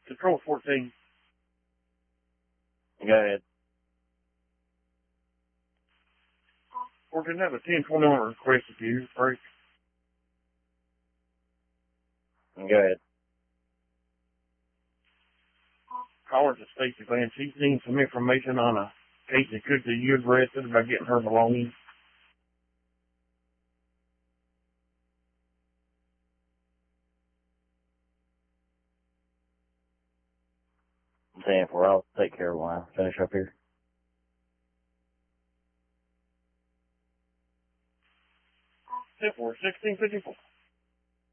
Control 14. Go ahead. 14, have a 1021 request if you break. Go ahead. Caller to Stacy Glenn. She's seen some information on a case that could be you arrested about getting her belongings. 10-4, I'll take care of it when I finish up here. 10-4, 1654.